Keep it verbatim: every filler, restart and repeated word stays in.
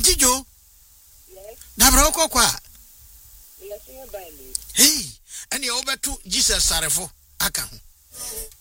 Auntie Joe. Yes. Nabroko kwa. Yes, you buy me. Hey, and you over to Jesus Sarefo. Aka.